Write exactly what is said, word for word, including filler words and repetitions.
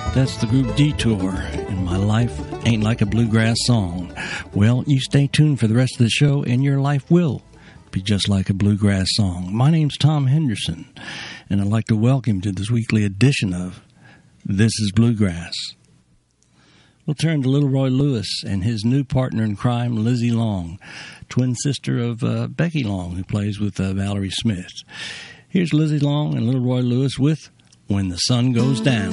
That's the group Detour, and My Life Ain't Like a Bluegrass Song. Well, you stay tuned for the rest of the show, and your life will be just like a bluegrass song. My name's Tom Henderson, and I'd like to welcome you to this weekly edition of This is Bluegrass. We'll turn to Little Roy Lewis and his new partner in crime, Lizzie Long, twin sister of uh, Becky Long, who plays with uh, Valerie Smith. Here's Lizzie Long and Little Roy Lewis with When the Sun Goes Down.